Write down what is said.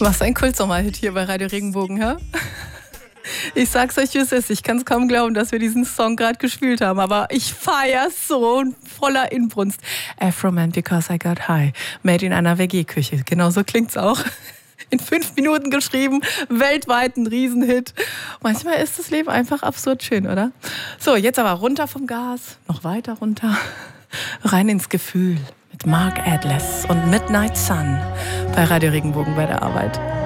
Was ein Kultsommerhit hier bei Radio Regenbogen, hä? Ich sag's euch, wie es ist. Ich kann's kaum glauben, dass wir diesen Song gerade gespielt haben, aber ich feier's so voller Inbrunst. Afroman Because I Got High. Made in einer WG-Küche. Genau so klingt's auch. In 5 Minuten geschrieben, weltweit ein Riesenhit. Manchmal ist das Leben einfach absurd schön, oder? So, jetzt aber runter vom Gas, noch weiter runter, rein ins Gefühl mit Mark Atlas und Midnight Sun bei Radio Regenbogen bei der Arbeit.